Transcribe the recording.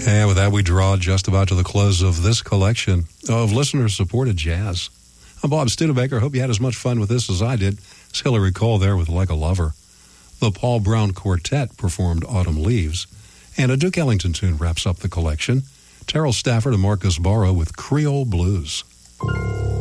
And with that, we draw just about to the close of this collection of listener-supported jazz. I'm Bob Studebaker. Hope you had as much fun with this as I did. It's Hillary Cole there with Like a Lover. The Paul Brown Quartet performed Autumn Leaves. And a Duke Ellington tune wraps up the collection. Terrell Stafford and Marcus Barrow with Creole Blues.